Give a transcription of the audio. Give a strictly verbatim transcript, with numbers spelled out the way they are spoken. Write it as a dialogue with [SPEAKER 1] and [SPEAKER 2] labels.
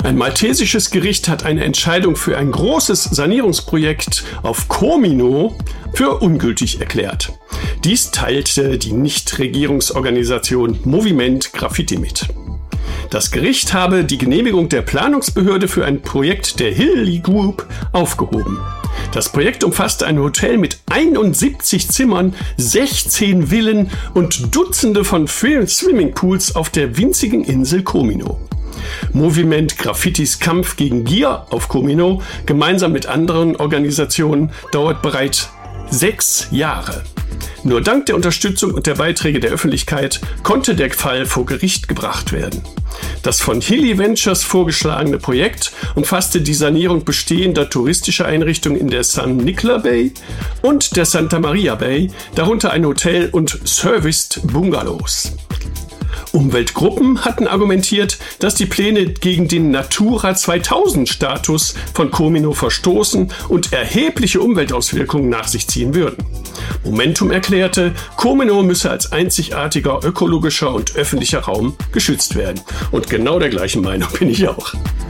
[SPEAKER 1] Ein maltesisches Gericht hat eine Entscheidung für ein großes Sanierungsprojekt auf Comino für ungültig erklärt. Dies teilte die Nichtregierungsorganisation Moviment Graffiti mit. Das Gericht habe die Genehmigung der Planungsbehörde für ein Projekt der Hilly Group aufgehoben. Das Projekt umfasste ein Hotel mit einundsiebzig Zimmern, sechzehn Villen und Dutzende von Swimmingpools auf der winzigen Insel Comino. Moviment Graffitis Kampf gegen Gier auf Comino, gemeinsam mit anderen Organisationen, dauert bereits sechs Jahre. Nur dank der Unterstützung und der Beiträge der Öffentlichkeit konnte der Fall vor Gericht gebracht werden. Das von Hilly Ventures vorgeschlagene Projekt umfasste die Sanierung bestehender touristischer Einrichtungen in der San Nicola Bay und der Santa Maria Bay, darunter ein Hotel und Serviced Bungalows. Umweltgruppen hatten argumentiert, dass die Pläne gegen den Natura zweitausend Status von Comino verstoßen und erhebliche Umweltauswirkungen nach sich ziehen würden. Momentum erklärte, Comino müsse als einzigartiger ökologischer und öffentlicher Raum geschützt werden. Und genau der gleichen Meinung bin ich auch.